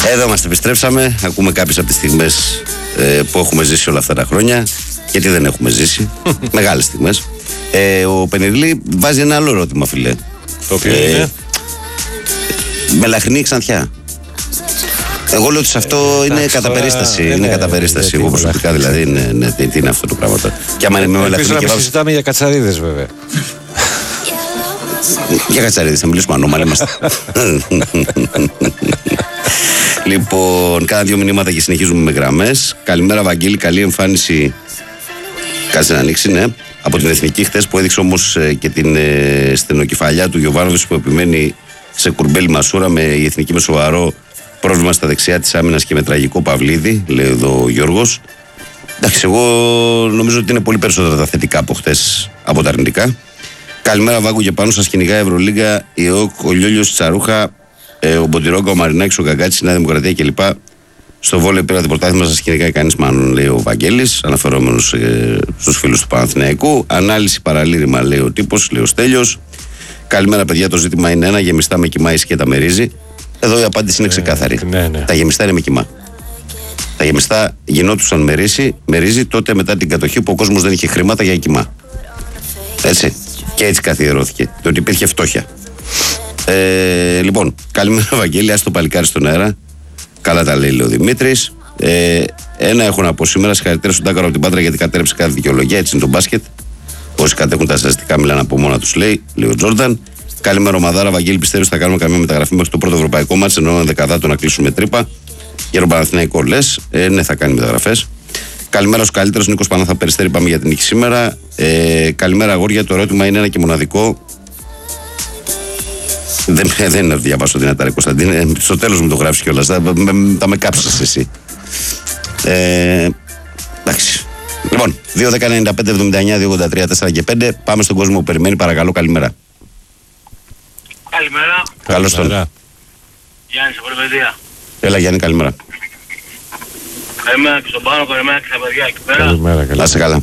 Εδώ είμαστε, επιστρέψαμε. Ακούμε κάποιες από τις στιγμές που έχουμε ζήσει όλα αυτά τα χρόνια. Γιατί δεν έχουμε ζήσει. Μεγάλες στιγμές. Ο Πενιρλή βάζει ένα άλλο ερώτημα, φίλε. Το οποίο είναι μελαχρινή Ξανθιά. Εγώ λέω ότι σε αυτό είναι κατά περίσταση. Είναι κατά περίσταση. Εγώ προσωπικά δηλαδή. Τι είναι αυτό το πράγμα. Και άμα είναι με μελαχρινή και συζητάμε για κατσαρίδες, βέβαια. Για κατσαρίδες, θα μιλήσουμε ανώμαλα είμαστε. Λοιπόν, κάνα 2 μηνύματα και συνεχίζουμε με γραμμές. Καλημέρα, Βαγγέλη, καλή εμφάνιση. Κάτσε να ανοίξει, ναι. Από την Εθνική χτες, που έδειξε όμως και την στενοκεφαλιά του Γιοβάνοβιτς, που επιμένει σε κουρμπέλι μασούρα, με η Εθνική με σοβαρό πρόβλημα στα δεξιά της άμυνας και με τραγικό Παυλίδη, λέει εδώ ο Γιώργος. Εντάξει, εγώ νομίζω ότι είναι πολύ περισσότερα τα θετικά από χτες από τα αρνητικά. Καλημέρα, Βάγκο, και πάνω σας κυνηγάει Ευρωλίγκα, η ΕΟΚ, ο Λιόλιος, Τσαρούχα, ο Μποντιρόγκα, ο Μαρινάκης, ο Γκαγκάτσης, η Νέα Δημοκρατία κλπ. Στο βόλεϊ πήρατε πρωτάθλημα, σας κυνηγάει κανείς μάλλον, λέει ο Βαγγέλης, αναφερόμενος στους φίλους του Παναθηναϊκού. Ανάλυση παραλήρημα, λέει ο τύπος, λέει ο Στέλιος. Καλημέρα, παιδιά, το ζήτημα είναι ένα: γεμιστά με κοιμά ή σκέτα με ρύζι. Εδώ η απάντηση είναι ξεκάθαρη. Ναι. Τα γεμιστά είναι με κοιμά. Τα γεμιστά γινόντουσαν με ρύζι τότε μετά την κατοχή που ο κόσμος δεν είχε χρήματα για κοιμά. Έτσι. Και έτσι καθιερώθηκε. Το ότι υπήρχε φτώχεια. Λοιπόν, καλημέρα, Βαγγέλη, άστο παλικάρι στον αέρα. Καλά τα λέει ο Δημήτρης. Ένα έχω να πω σήμερα. Συγχαρητήρια στον Τάκαρο από την Πάτρα, γιατί κατέρεψε κάθε δικαιολογία. Έτσι είναι το μπάσκετ. Όσοι κατέχουν τα στατιστικά μιλάνε από μόνα τους, λέει ο Τζόρνταν. Καλημέρα, Ομαδάρα. Βαγγέλη, πιστεύω ότι θα κάνουμε καμία μεταγραφή μέχρι το πρώτο ευρωπαϊκό μάτς. Ενώ ένα δεκαδάτο να κλείσουμε τρύπα. Για τον Παναθηναϊκό λες. Ναι, θα κάνει μεταγραφές. Καλημέρα στους καλύτερους. Νίκος Πανάθα Περιστέρη, πάμε για την νίκη σήμερα. Καλημέρα, αγόρια. Το ερώτημα είναι ένα και μοναδικό. Δεν είναι να διαβάσω δυνατά, ρε Κωνσταντίνε. Στο τέλος μου το γράψεις κιόλας. Θα με κάψεις εσύ. Εντάξει. Λοιπόν, 2-10-95-79-283-4 και 5. Πάμε στον κόσμο που περιμένει, παρακαλώ. Καλημέρα. Καλημέρα. Καλώς τον. Γιάννης από την παιδεία. Έλα, Γιάννη, καλημέρα. Καλημέρα και στον Πάνο, καλημέρα και στα παιδιά εκεί πέρα. Καλημέρα, Να είσαι καλά.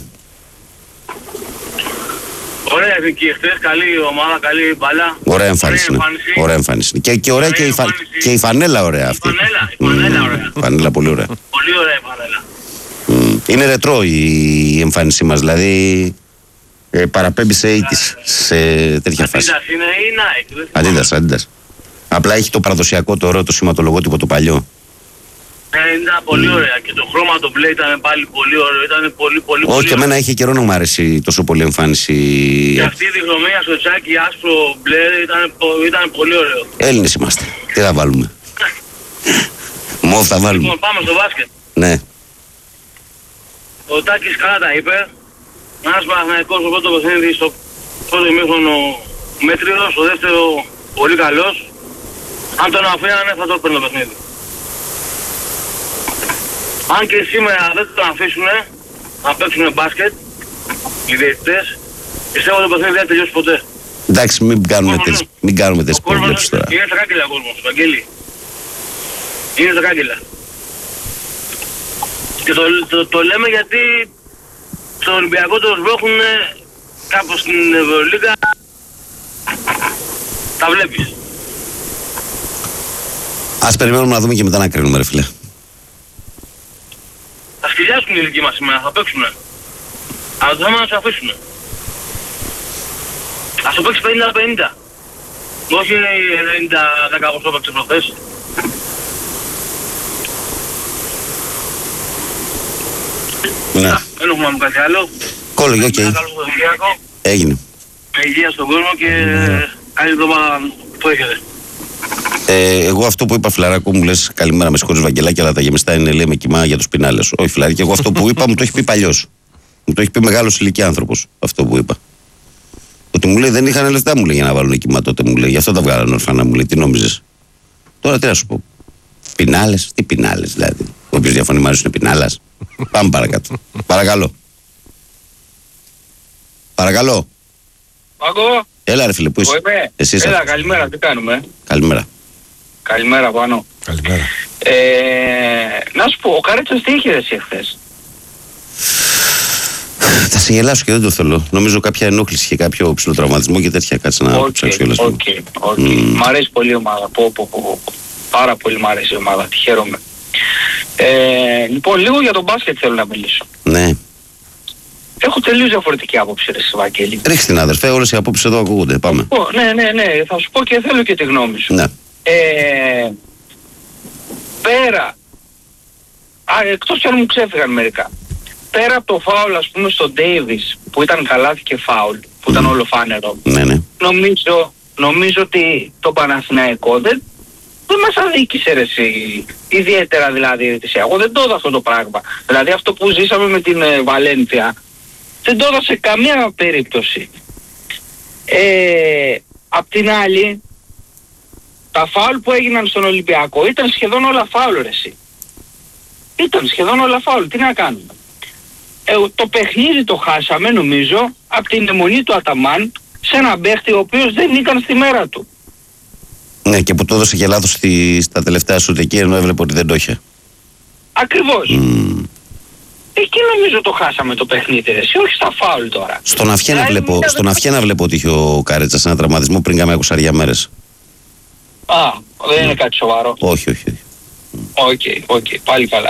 Ωραία εθνική χτες, καλή ομάδα, καλή μπάλα. Ωραία εμφάνιση. Ωραία εμφάνιση. Και ωραία και η φανέλα ωραία αυτή. Η φανέλα ωραία. Η φανέλα πολύ ωραία. Πολύ ωραία η φανέλα. Είναι ρετρό η εμφάνισή μας, δηλαδή παραπέμπει σε 80's, σε τέτοια φάση. Αντίδας είναι ή Nike? Αντίδας. Απλά έχει το παραδοσιακό, το ωραίο, το σηματολογότυπο, το παλιό. Ήταν πολύ ωραία και το χρώμα το μπλε ήταν πάλι πολύ ωραίο, ήταν πολύ Όχι, και εμένα είχε καιρό να μου αρέσει τόσο πολύ εμφάνιση. Και αυτή η διχρωμία στο τσάκι, άσπρο, μπλε, ήταν πολύ ωραίο. Έλληνες είμαστε, τι θα βάλουμε. Μόβ θα βάλουμε. Λοιπόν, πάμε στο μπάσκετ. Ναι. Ο Τάκης καλά τα είπε. Ένας Παναθηναϊκός στο πρώτο παιχνίδι, στο πρώτο ημίχρονο μέτριος, στο δεύτερο πολύ καλός. Αν τον αφήνανε θα το έπαιρνε το παιχνίδι. Αν και σήμερα δεν τον αφήσουνε να παίξουνε μπάσκετ, οι διαιτητές, πιστεύω το παιχνίδι δεν θα τελειώσει ποτέ. Εντάξει, μην κάνουμε τέτοιες προβλέψεις τώρα. Είναι στα κάγκελα ο κόσμος, Βαγγέλη. Είναι στα κάγκελα. Και το λέμε γιατί στο Ολυμπιακό το σβρώχουν κάπως στην Ευρωλίγκα. Τα βλέπεις. Ας περιμένουμε να δούμε και μετά να κρίνουμε, ρε φίλε. Θα σκυλιάσουν οι δικοί μας σήμερα, θα παίξουνε. Αλλά το θέμα να τους αφήσουνε. Ας το παίξει 50-50. Όχι 90-10 όπως το έπαιξε προχθές. Ναι. Δεν έχουμε να κάτι άλλο. Κόλλογε, οκ. Ένα καλό Σαββατοκύριακο. Έγινε. Με υγεία στον κόσμο και καλή εβδομάδα που έχετε. Εγώ αυτό που είπα, φιλαράκο, μου λες καλημέρα, με συγχωρείς Βαγγελάκη, αλλά τα γεμιστά είναι, λέει, με κοιμά για τους πινάλες. Όχι, φιλαράκι, εγώ αυτό που είπα μου το έχει πει παλιός. Μου το έχει πει μεγάλος ηλικία άνθρωπος αυτό που είπα. Ότι μου λέει δεν είχαν λεφτά, μου λέει, για να βάλουν κοιμά τότε, μου λέει. Γι' αυτό τα βγάλανε ορφανά, μου λέει, τι νόμιζες. Τώρα τι να σου πω. Πινάλες, τι πινάλες δηλαδή. Όποιος διαφωνεί μαζί είναι πινάλας. Πάμε παρακάτω. Παρακαλώ. Παρακαλώ. Παγκό. Έλα ρε φίλε, πού είσαι. Εσύ είσαι. Έλα, καλημέρα, τι κάνουμε. Καλημέρα. Καλημέρα πάνω. Καλημέρα. Να σου πω, ο Καρέτσας τι είχε εσύ εχθές? Θα σε γελάσω και δεν το θέλω. Νομίζω κάποια ενόχληση και κάποιο ψηλοτραυματισμό και τέτοια. Κάτσε να ψάξω κιόλας. Οκ. Μ' αρέσει πολύ η ομάδα. Πάρα πολύ μου αρέσει η ομάδα, τη χαίρομαι. Λοιπόν, λίγο για τον μπάσκετ θέλω να μιλήσω. Ναι. Έχω τελείως διαφορετική άποψη, ρε Βαγγέλη. Ρίξτε την αδερφέ, όλες οι απόψεις εδώ ακούγονται. Πάμε. Ναι, θα σου πω και θέλω και τη γνώμη σου. Ναι. Πέρα, εκτός κι αν μου ξέφυγαν μερικά, πέρα από το φάουλ, ας πούμε, στον Ντέιβις, που ήταν καλάθι και φάουλ, που ήταν όλο φάνερο, Ναι. νομίζω ότι το Παναθηναϊκό δεν μας αδίκησε, ρε εσύ, ιδιαίτερα δηλαδή. Εγώ δεν το έδωσα αυτό το πράγμα. Δηλαδή αυτό που ζήσαμε με την Βαλένθια δεν το έδωσα σε καμία περίπτωση. Απ' την άλλη, τα φάουλ που έγιναν στον Ολυμπιακό ήταν σχεδόν όλα φάουλ, ρε εσύ. Ήταν σχεδόν όλα φάουλ. Τι να κάνουμε. Το παιχνίδι το χάσαμε, νομίζω, από την αιμονή του Αταμάν σε έναν παίχτη ο οποίος δεν ήταν στη μέρα του. Ναι, και που το έδωσε και λάθος στα τελευταία σούτ εκεί, ενώ έβλεπε ότι δεν το είχε. Ακριβώς. Εκεί νομίζω το χάσαμε το παιχνίδι, ρε εσύ, όχι στα φάουλ τώρα. Στον Αυχένα βλέπω ότι είχε ο Καρέτσας ένα τραυματισμό πριν κάμια 20 μέρες. Δεν είναι κάτι σοβαρό. Όχι. Οκ, πάλι καλά.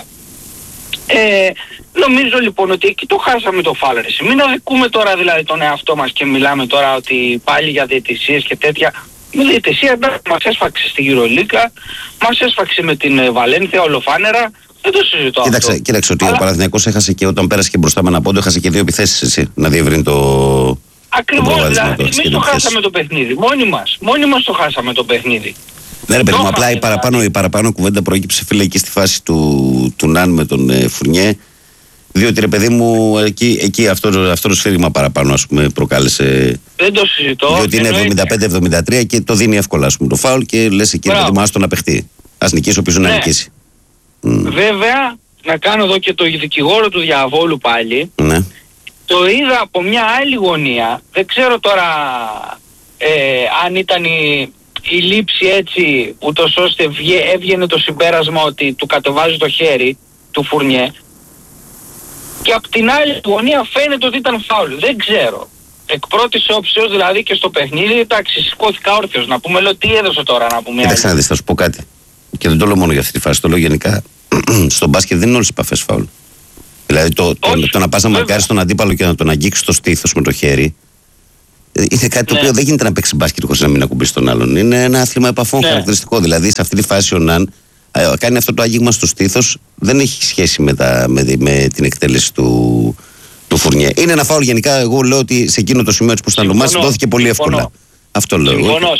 Νομίζω λοιπόν ότι εκεί το χάσαμε το φάουλ, ρε εσύ. Μην αδικούμε τώρα δηλαδή τον εαυτό μας και μιλάμε τώρα ότι πάλι για διαιτησίες και τέτοια. Με διαιτησία μας έσφαξε στη Γυρολίκα, μας έσφαξε με την Βαλένθια ολοφάνερα. Δεν το συζητώ. Κοίταξε ότι ο Παναθηναϊκός έχασε και όταν πέρασε και μπροστά με ένα πόντο, έχασε και 2 επιθέσεις έτσι, να διευρύνει το. Ακριβώς, δηλαδή εμείς το χάσαμε το παιχνίδι. Μόνοι μας το χάσαμε το παιχνίδι. Ναι, ρε παιδί μου, απλά η παραπάνω κουβέντα προέκυψε, φίλε, εκεί στη φάση του Ναν με τον Φουρνιέ. Διότι, ρε παιδί μου, εκεί αυτό το σφύριγμα παραπάνω, ας πούμε, προκάλεσε. Δεν το συζητώ. Διότι είναι 75-73 και το δίνει εύκολα, ας πούμε, το φάουλ και λες εκεί, ρε παιδί μου, άστο να παιχτεί. Ας νικήσει, ο οποίος να νικήσει. Βέβαια, να κάνω εδώ και το δικηγόρο του διαβόλου πάλι. Ναι. Το είδα από μια άλλη γωνία. Δεν ξέρω τώρα αν ήταν η λήψη έτσι, ούτως ώστε έβγαινε το συμπέρασμα ότι του κατεβάζει το χέρι του Φουρνιέ. Και από την άλλη γωνία φαίνεται ότι ήταν φάουλ. Δεν ξέρω. Εκ πρώτης όψεως δηλαδή και στο παιχνίδι, εντάξει, σηκώθηκα όρθιος να πούμε, λέω τι έδωσε τώρα να πούμε. Κοίταξε να δεις, θα σου πω κάτι. Και δεν το λέω μόνο για αυτή τη φάση, το λέω γενικά. Στο μπάσκετ δεν είναι όλες οι επαφές φάουλ. Δηλαδή το να πας να μαρκάρεις τον αντίπαλο και να τον αγγίξεις στο στήθος με το χέρι, είναι κάτι το οποίο δεν γίνεται να παίξει μπάσκετ χωρίς να μην ακουμπήσει τον άλλον. Είναι ένα άθλημα επαφών χαρακτηριστικό. Δηλαδή σε αυτή τη φάση ο Ναν κάνει αυτό το άγγιγμα στο στήθος, δεν έχει σχέση με την εκτέλεση του Φουρνιέ. Είναι ένα φάουλ γενικά. Εγώ λέω ότι σε εκείνο το σημείο που ήταν το μάτι δόθηκε πολύ εύκολα. Αυτό λέω.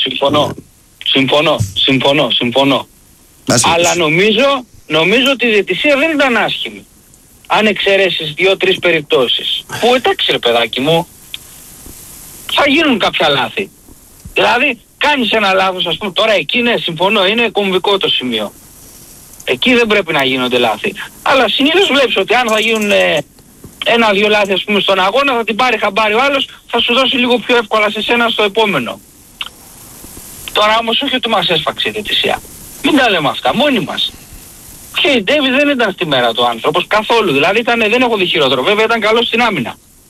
Συμφωνώ. Αλλά νομίζω ότι η διαιτησία δεν ήταν άσχημη. Αν εξαιρέσεις 2-3 περιπτώσεις. Που εντάξει ρε παιδάκι μου, θα γίνουν κάποια λάθη. Δηλαδή κάνεις ένα λάθος, ας πούμε, τώρα εκεί ναι, συμφωνώ, είναι κομβικό το σημείο. Εκεί δεν πρέπει να γίνονται λάθη. Αλλά συνήθως βλέπεις ότι αν θα γίνουν 1-2 λάθη, ας πούμε, στον αγώνα, θα την πάρει χαμπάρι ο άλλος, θα σου δώσει λίγο πιο εύκολα σε σένα στο επόμενο. Τώρα όμως όχι ότι μας έσφαξε η διαιτησία. Μην τα λέμε αυτά, μόνοι μας. Και η Ντέβις δεν ήταν στη μέρα του άνθρωπος καθόλου. Δηλαδή δεν έχω δει χειρότερο. Βέβαια ήταν καλός στην άμυνα.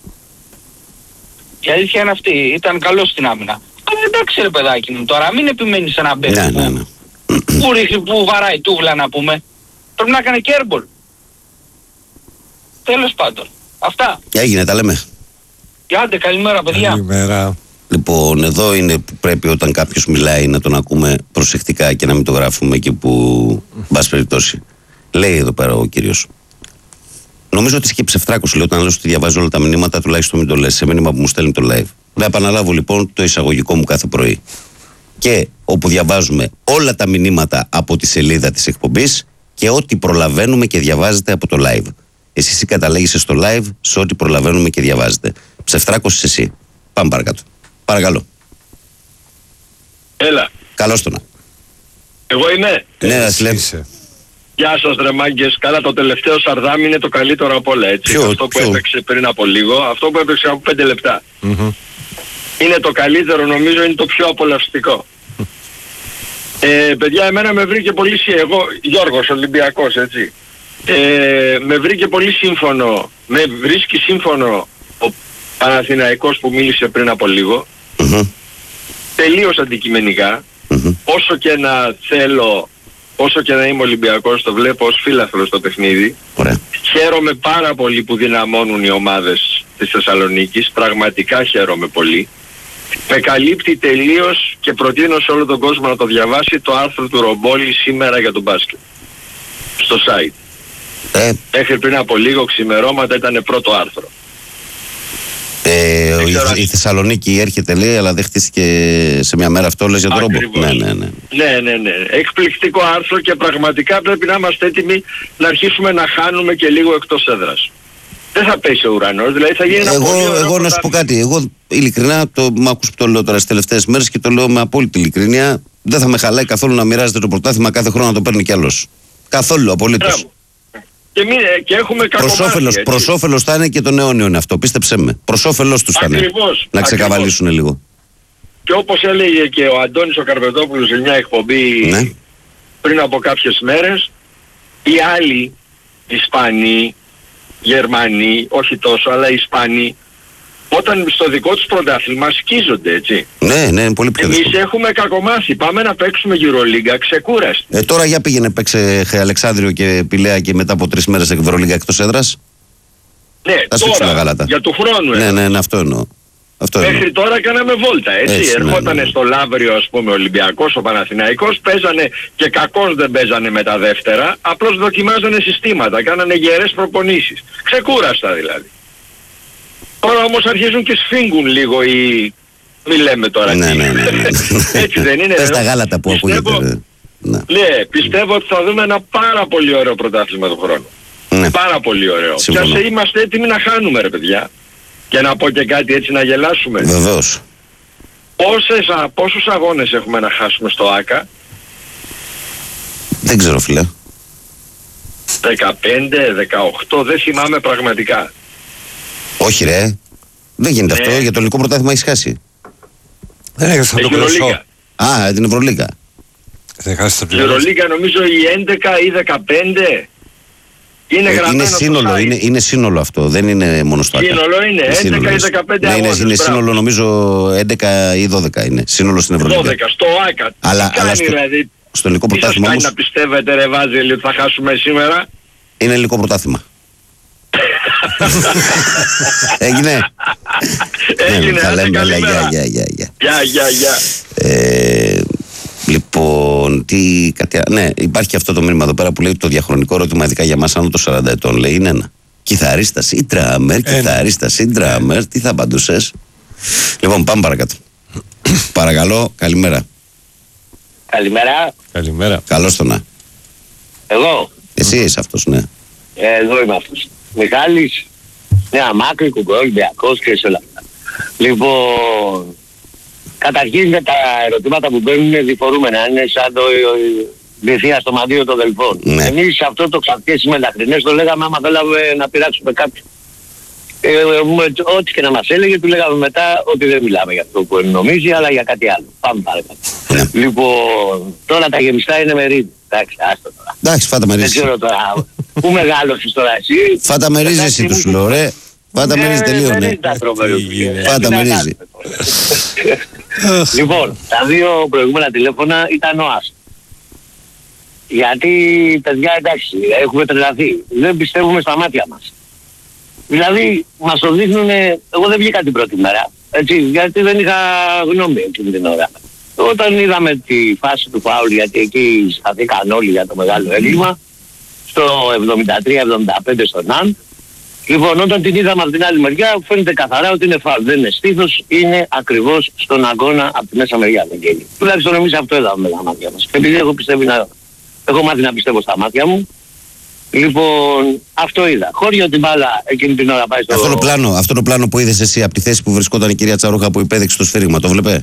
Η αλήθεια είναι αυτή. Ήταν καλός στην άμυνα. Αλλά εντάξει ρε παιδάκι μου τώρα, μην επιμένεις σε έναν παίκτη που βαράει τούβλα να πούμε. Πρέπει να κάνει και airball. Τέλος πάντων. Αυτά. Έγινε, τα λέμε. Άντε, καλημέρα παιδιά. Καλημέρα. Λοιπόν, εδώ είναι που πρέπει όταν κάποιος μιλάει να τον ακούμε προσεκτικά και να μην το γράφουμε εκεί που μπας περιπτώσει. Λέει εδώ πέρα ο κύριος. Νομίζω ότι σκέψε ψευτράκος, λέει, όταν λέω ότι διαβάζω όλα τα μηνύματα, τουλάχιστον μην το λες σε μήνυμα που μου στέλνει το live. Να επαναλάβω λοιπόν το εισαγωγικό μου κάθε πρωί. Και όπου διαβάζουμε όλα τα μηνύματα από τη σελίδα της εκπομπής και ό,τι προλαβαίνουμε και διαβάζετε από το live. Εσύ καταλέγεσαι στο live σε ό,τι προλαβαίνουμε και διαβάζετε. Ψευτράκος εσύ. Πάμε παρακάτω. Παρακαλώ. Έλα. Καλώς το να. Εγώ είμαι. Ναι, να συλλέγω. Γεια σας ρε μάγκες. Καλά, το τελευταίο Σαρδάμι είναι το καλύτερο από όλα, έτσι. Αυτό που έπαιξε πριν από λίγο, αυτό που έπαιξε από 5 λεπτά. Είναι το καλύτερο, νομίζω, είναι το πιο απολαυστικό. Παιδιά, εμένα με βρήκε πολύ εγώ, Γιώργος, Ολυμπιακός, έτσι. Με βρήκε πολύ σύμφωνο, με βρίσκει σύμφωνο ο Παναθηναϊκός που μίλησε πριν από λίγο. Τελείως αντικειμενικά. Όσο και να θέλω όσο και να είμαι Ολυμπιακός, το βλέπω ως φίλαθλος το παιχνίδι. Ωραία. Χαίρομαι πάρα πολύ που δυναμώνουν οι ομάδες της Θεσσαλονίκης, πραγματικά χαίρομαι πολύ. Με καλύπτει τελείως και προτείνω σε όλο τον κόσμο να το διαβάσει το άρθρο του Ρομπόλη σήμερα για τον μπάσκετ. Στο site. Μέχρι πριν από λίγο ξημερώματα ήταν πρώτο άρθρο. Η Θεσσαλονίκη έρχεται, λέει, αλλά δεν χτίστηκε σε μια μέρα αυτό, λες για τον Ρομπό. Ναι. Εκπληκτικό άρθρο και πραγματικά πρέπει να είμαστε έτοιμοι να αρχίσουμε να χάνουμε και λίγο εκτός έδρας. Δεν θα πέσει ο ουρανός, δηλαδή θα γίνει ένα πολύ ωραίο. Εγώ να σου πω κάτι, εγώ ειλικρινά, μ' άκουσες που το λέω τώρα στις τελευταίες μέρες και το λέω με απόλυτη ειλικρίνεια, δεν θα με χαλάει καθόλου να μοιράζεται το πρωτάθλημα κάθε χρόνο να το παίρνει κι άλλος. Καθόλου, απολύτως. Και έχουμε κακομάθει. Προς όφελος θα είναι και των αιώνιων αυτό, πίστεψέ με. Προς όφελος τους θα είναι. Να ξεκαβαλήσουν λίγο. Και όπως έλεγε και ο Αντώνης ο Καρπετόπουλος σε μια εκπομπή πριν από κάποιες μέρες, οι άλλοι Ισπανοί, Γερμανοί, όχι τόσο, αλλά Ισπανοί, όταν στο δικό τους πρωτάθλημα σκίζονται, έτσι. Ναι, πολύ πιο δύσκολο. Εμείς έχουμε κακομάθει, πάμε να παίξουμε Euroliga ξεκούραστη. Τώρα για πήγαινε παίξε Αλεξάνδριο και Πηλαία και μετά από 3 μέρες Ευρωλίγκα εκτός έδρας. Ναι, τώρα, για του χρόνου. Ναι, αυτό εννοώ. Μέχρι τώρα κάναμε βόλτα, έτσι. Ερχότανε στο Λαύριο, ας πούμε, ο Ολυμπιακός, ο Παναθηναϊκός, παίζανε και κακώς δεν παίζανε με τα δεύτερα, απλώς δοκιμάζανε συστήματα, κάνανε γερές προπονήσεις. Ξεκούραστα δηλαδή. Τώρα όμως αρχίζουν και σφίγγουν λίγο οι... Μη λέμε τώρα. Ναι. Έτσι δεν είναι? Πες τα γάλατα που ακούγεται. Ναι, πιστεύω ότι θα δούμε ένα πάρα πολύ ωραίο πρωτάθλημα του χρόνου. Ναι. Πάρα πολύ ωραίο. Και ας είμαστε έτοιμοι να χάνουμε, ρε παιδιά. Και να πω και κάτι έτσι να γελάσουμε. Βεβαίως. Πόσους αγώνες έχουμε να χάσουμε στο ΆΚΑ? Δεν ξέρω, φίλε. 15, 18, δεν θυμάμαι πραγματικά. Όχι ρε, δεν γίνεται αυτό, για το ελληνικό πρωτάθλημα έχεις χάσει. Δεν έχεις το κλεισό. Την Ευρωλίγκα. Η Ευρωλίγκα νομίζω η 11 ή 15 είναι γραμμένο. Είναι σύνολο αυτό, δεν είναι μόνο στο ΆΚΑ. Σύνολο είναι, 11 ή 15 αγώνες. Είναι σύνολο νομίζω 11 ή 12 είναι, σύνολο στην Ευρωλίγκα. 12, στο ΆΚΑ. Αλλά δηλαδή, στο ελληνικό πρωτάθλημα όμως... Τι σας κάνει να πιστεύετε ρε Βάζελη ότι θα χάσουμε σήμερα? Είναι ελληνικό πρωτάθλημα. Έγινε. Καλημέρα. Γεια. Λοιπόν, ναι, υπάρχει και αυτό το μήνυμα εδώ πέρα που λέει το διαχρονικό ερώτημα, ειδικά για μας άνω των 40 ετών, λέει είναι ένα. Κιθαρίστας ή ντράμερ, κιθαρίστας ή ντράμερ, τι θα απαντούσες? Λοιπόν, πάμε παρακάτω. Παρακαλώ, καλημέρα. Καλημέρα. Καλώς το να. Εγώ. Εσύ είσαι αυτός, ναι. Εδώ είμαι αυτός. Μιχάλης, Νέα Μάκρη, Κουκουέ, Ολυμπιακός και σε όλα αυτά. Λοιπόν, καταρχήν για τα ερωτήματα που μπαίνουν διφορούμενα, είναι σαν το διεθνία στο μαντίο των Δελφών. Ναι. Εμείς αυτό το ξαφκές με λαχρινές το λέγαμε άμα θέλαμε να πειράξουμε κάποιον. Ό,τι και να μας έλεγε, του λέγαμε μετά ότι δεν μιλάμε για αυτό που νομίζει, αλλά για κάτι άλλο. Πάμε παρακάτω. Ναι. Λοιπόν, τώρα τα γεμιστά είναι μερίδι. Εντάξει, άστο τώρα. Εντάξει, φάτα μερίζεις. Δεν ξέρω τώρα. Πού μεγάλωσες τώρα εσύ? Φάτα μερίζεις εσύ τους λέω, ρε. Φάτα μερίζεις τελείωνε. Φάτα μερίζεις. Λοιπόν, τα δύο προηγούμενα τηλέφωνα ήταν ο Άσο. Γιατί, παιδιά, εντάξει, έχουμε τρελαθεί. Δεν πιστεύουμε στα μάτια μας. Δηλαδή, μας το δείχνουνε, εγώ δεν βγήκα την πρώτη μέρα, έτσι, γιατί δεν είχα γνώμη εκείνη την ώρα. Όταν είδαμε τη φάση του φάουλ, γιατί εκεί σταθήκαν όλοι για το μεγάλο έγκλημα, στο 73-75 στον ΑΝ, λοιπόν, όταν την είδαμε από την άλλη μεριά, φαίνεται καθαρά ότι είναι φάουλ. Δεν είναι στήθος, είναι ακριβώς στον αγώνα από τη μέσα μεριά. Τουλάχιστον εμείς αυτό είδαμε με τα μάτια μας. Και επειδή έχω μάθει να πιστεύω στα μάτια μου, λοιπόν, αυτό είδα. Χώριο την μπάλα εκείνη την ώρα πάει στο... Αυτό το πλάνο που είδες εσύ από τη θέση που βρισκόταν η κυρία Τσαρούχα που υπέδειξε το σφύριγμα, το βλέπε?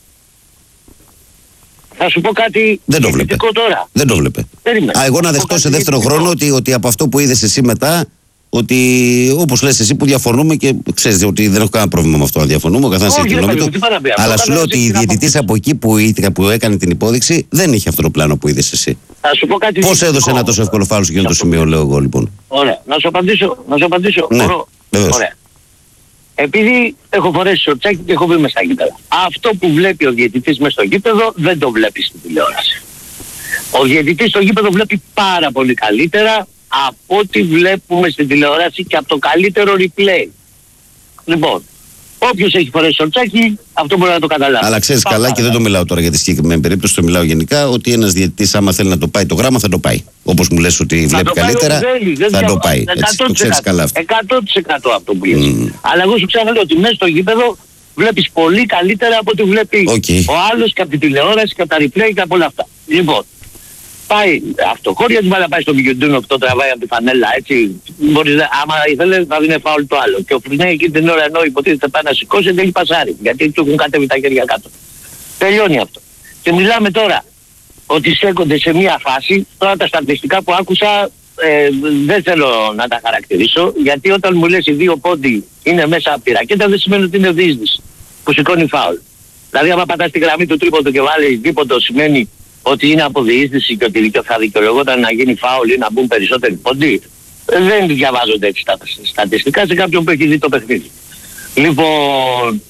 Θα σου πω κάτι θετικό τώρα. Δεν το βλέπε. Εγώ να δεχτώ σε δεύτερο χρόνο ότι από αυτό που είδες εσύ μετά, ότι όπως λες εσύ που διαφωνούμε και ξέρεις ότι δεν έχω κανένα πρόβλημα με αυτό να διαφωνούμε, ο καθένας έχει τη γνώμη του. Αλλά σου λέω ότι η διαιτητής από εκεί που έκανε την υπόδειξη δεν είχε αυτό το πλάνο που είδες εσύ. Θα σου πω κάτι. Πώς έδωσε ένα τόσο εύκολο φάουλ σε εκείνο το σημείο, λέω εγώ λοιπόν. Ωραία. Να σου απαντήσω. Ναι, ωραία. Επειδή έχω φορέσει σορτσάκι και έχω μπει μες στα γήπεδα. Αυτό που βλέπει ο διαιτητής μες στο γήπεδο δεν το βλέπει στην τηλεόραση. Ο διαιτητής στο γήπεδο βλέπει πάρα πολύ καλύτερα από ό,τι βλέπουμε στην τηλεόραση και από το καλύτερο replay. Λοιπόν, όποιος έχει φορέσει σορτσάκι, αυτό μπορεί να το καταλάβει. Αλλά ξέρεις καλά, και δεν το μιλάω τώρα για τη συγκεκριμένη περίπτωση, το μιλάω γενικά, ότι ένας διαιτητής άμα θέλει να το πάει το γράμμα θα το πάει. Όπως μου λες ότι βλέπει καλύτερα, θα το πάει. Έτσι, το ξέρεις καλά αυτό. 100% αυτό που λες. Αλλά εγώ σου ξαναλέω ότι μέσα στο γήπεδο βλέπεις πολύ καλύτερα από ό,τι βλέπει ο άλλος και από την τηλεόραση και από τα replay και από όλα αυτά. Λοιπόν, πάει αυτοχώρια, την μπάλα πάει στο Μιγιοντούνο που το τραβάει από τη φανέλα, έτσι. Μπορείς, άμα ήθελε θα δίνει φάουλ το άλλο. Και ο Φουρνιέ εκεί την ώρα ενώ υποτίθεται πάει να σηκώσει, δεν έχει πασάρει. Γιατί του έχουν κατέβει τα χέρια κάτω. Τελειώνει αυτό. Και μιλάμε τώρα ότι στέκονται σε μια φάση, τώρα τα στατιστικά που άκουσα δεν θέλω να τα χαρακτηρίσω, γιατί όταν μου λες οι δύο πόντοι είναι μέσα από τη ρακέτα δεν σημαίνει ότι είναι διείσδυση που σηκώνει φάουλ. Δηλαδή άμα πατάς τη γραμμή του τρίποντο και βάλει δίποντο σημαίνει ότι είναι από διείσδυση και ότι θα δικαιολογόταν να γίνει φάουλ ή να μπουν περισσότεροι πόντοι. Δεν διαβάζονται έτσι τα στατιστικά σε κάποιον που έχει δει το παιχνίδι. Λοιπόν,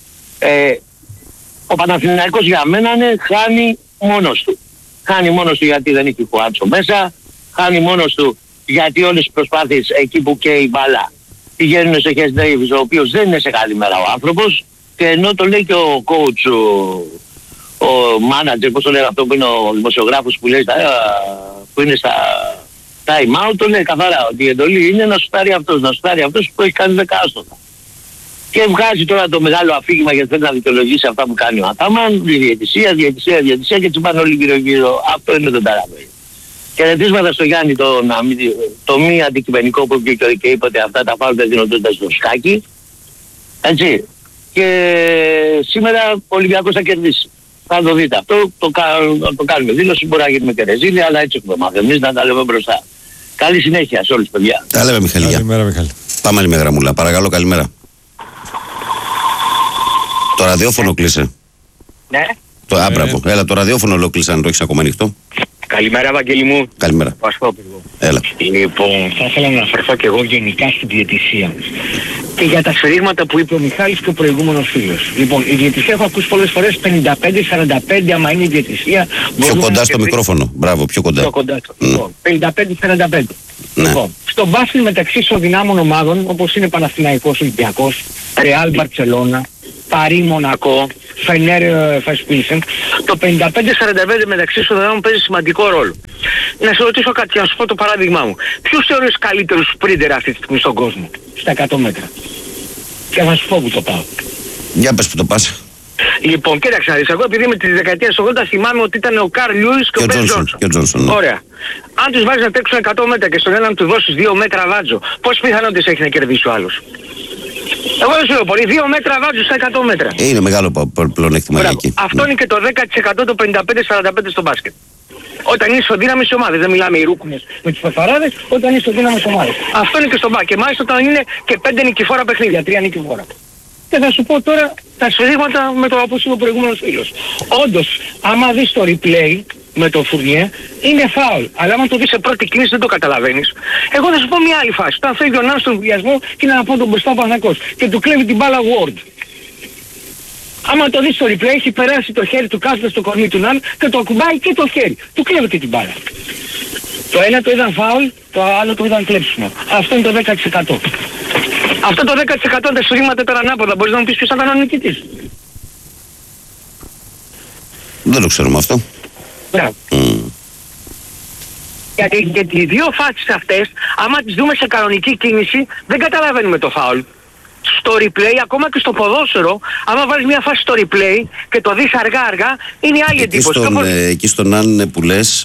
ο Παναθηναϊκός για μένα χάνει μόνος του. Χάνει μόνος του γιατί δεν έχει Χουάντσο μέσα, χάνει μόνος του γιατί όλες οι προσπάθειες εκεί που καίει η μπάλα πηγαίνουν σε Χες Ντέιβις, ο οποίος δεν είναι σε καλή μέρα ο άνθρωπος, και ενώ το λέει και ο coach, ο manager, πώς το λέει αυτό που είναι ο δημοσιογράφος που λέει που είναι στα time out, το λέει καθαρά ότι η εντολή είναι να σουτάρει αυτός που έχει κάνει 10 άστοχα. Και βγάζει τώρα το μεγάλο αφήγημα γιατί θέλει να δικαιολογήσει αυτά που κάνει ο Ατάμαν, διαιτησία και έτσι πάνε όλοι γύρω-γύρω. Αυτό είναι το ταραβέλι. Χαιρετίσματα στο Γιάννη το μη αντικειμενικό που βγήκε και είπε ότι αυτά τα φάουλ δεν δίνονταν στο σκάκι. Έτσι. Και σήμερα ο Ολυμπιακός θα κερδίσει. Θα το δείτε αυτό, το κάνουμε δήλωση, μπορεί να γίνουμε και ρεζίλια, αλλά έτσι έχουμε μάθει εμείς να τα λέμε μπροστά. Καλή συνέχεια σε όλους παιδιά. Τα λέμε Μιχαλή. Καλημέρα Μιχάλη. Πάμε άλλη με γραμμούλα, παρακαλώ, καλημέρα. Το ραδιόφωνο κλείσε. Ναι. Μπράβο. Έλα, το ραδιόφωνο όλο κλείσε, αν το έχεις ακόμα ανοιχτό. Καλημέρα, Βαγγέλη μου. Καλημέρα. Έλα. Λοιπόν, θα ήθελα να αναφερθώ και εγώ γενικά στην διαιτησία. Και για τα σφυρίγματα που είπε ο Μιχάλης και ο προηγούμενος φίλος. Λοιπόν, η διαιτησία έχω ακούσει πολλές φορές 55-45, άμα είναι η διαιτησία. Πιο κοντά στο μικρόφωνο. Μπράβο, πιο κοντά. Πιο κοντά. Λοιπόν, 55-45. Ναι. Λοιπόν, στο μπάσκετ μεταξύ ισοδυνάμων ομάδων, όπως είναι Παναθηναϊκός, Ολυμπιακός, Ρεάλ Μπαρτσελώνα, Παρί Μονακό, Φενέρ Φασπίλσεν, το 55-45 μεταξύ ισοδυνάμων παίζει σημαντικό ρόλο. Να σε ρωτήσω κάτι, να σου πω το παράδειγμά μου. Ποιους θεωρείς καλύτερους σπρίντερ αυτή τη στιγμή στον κόσμο, στα 100 μέτρα? Και θα σου πω που το πάω. Για πες που το πας. Λοιπόν, κοίταξε να δεις, εγώ επειδή με τις δεκαετίες 80 θυμάμαι ότι ήταν ο Καρλ Λιούις και ο Μπεν Τζόνσον. Ναι. Ωραία. Αν τους βάζεις να τρέξουν 100 μέτρα και στον έναν του δώσεις 2 μέτρα βάτζο, πόσες πιθανότητες έχει να κερδίσει ο άλλος? Εγώ δεν σου λέω πολύ, 2 μέτρα βάζω στα 100 μέτρα. Είναι μεγάλο πλεονέκτημα εκεί. Αυτό είναι και το 10% το 55-45 στο μπάσκετ. Όταν είσαι ισοδύναμες ομάδες, δεν μιλάμε οι ρούκουνες με τους πεφαράδες, όταν είναι ισοδύναμες ομάδες. Αυτό είναι και στο μπάσκετ. Και μάλιστα όταν είναι και 5 νικηφόρα παιχνίδια, 3 νικηφόρα. Και θα σου πω τώρα τα σφυρίγματα με το όπως είπε ο προηγούμενος φίλος. Όντως, άμα δεις το replay με το Φουρνιέ, είναι φάουλ. Αλλά άμα το δεις σε πρώτη κίνηση δεν το καταλαβαίνεις. Εγώ θα σου πω μια άλλη φάση. Όταν φεύγει ο Νάν στον βιασμό και είναι από τον μπροστά ο Παναθηναϊκός και του κλέβει την μπάλα Ward. Άμα το δεις στο replay, έχει περάσει το χέρι του κάθεται στο κορμί του Ναν και το ακουμπάει και το χέρι. Του κλέβεται την μπάλα. Το ένα το είδαν φάουλ, το άλλο το είδαν κλέψιμο. Αυτό είναι το 10%. Αυτό το 10% τα σφυρίγματα τώρα ανάποδα. Μπορείς να μου πεις ποιος θα ήταν ο νικητής? Δεν το ξέρουμε αυτό. Μπράβο. Γιατί και οι δύο φάσεις αυτές, άμα τις δούμε σε κανονική κίνηση, δεν καταλαβαίνουμε το φάουλ. Στο replay, ακόμα και στο ποδόσφαιρο, άμα βάλεις μια φάση στο replay και το δεις αργά-αργά, είναι η άλλη εντύπωση. Εκεί στον αν που λες,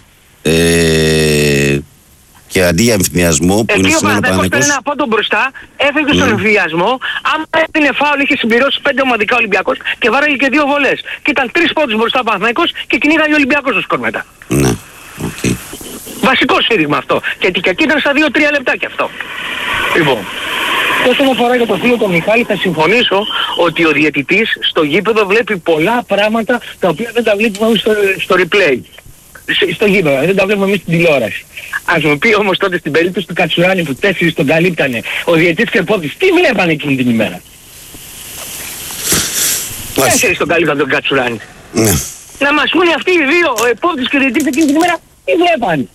και αντί για εμφυνιασμό που είναι σήμερα ο Παναθηναϊκός. Παίρνει ένα πόντο μπροστά, έφυγε στον εμφυνιασμό, άμα έπινε φάουλ είχε συμπληρώσει 5 ομαδικά Ολυμπιακός και βάραγε και 2 βολές. Και ήταν 3 πόντους μπροστά ο Παναθηναϊκός και κυνήγαγε ο Ολυμπιακός στο σκορ μετά. Ναι, okay. Βασικό σφύριγμα αυτό. Και εκεί ήταν στα 2-3 λεπτάκια αυτό. Λοιπόν, όσον αφορά για το φίλο τον Μιχάλη, θα συμφωνήσω ότι ο διαιτητής στο γήπεδο βλέπει πολλά πράγματα τα οποία δεν τα βλέπουμε στο replay. Στο γήπεδο, δεν τα βλέπουμε εμείς στην τηλεόραση. Ας μου πει όμως τότε στην περίπτωση του Κατσουράνη που 4 τον καλύπτανε, ο διαιτητής και ο επόπτης, τι βλέπανε εκείνη την ημέρα? 4 τον καλύπτανε τον Κατσουράνη. Ναι. Να μας πούνε αυτοί οι δύο, ο επόπτης και ο διαιτητής εκείνη την ημέρα, Τι βλέπανε.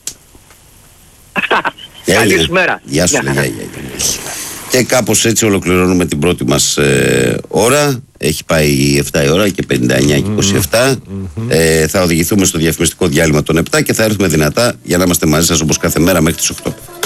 Καλή σου μέρα. Γεια σου. Και κάπως έτσι ολοκληρώνουμε την πρώτη μας ώρα. Έχει πάει 7 η ώρα και 59 και 27. Θα οδηγηθούμε στο διαφημιστικό διάλειμμα των 7 και θα έρθουμε δυνατά για να είμαστε μαζί σας όπως κάθε μέρα μέχρι τις 8.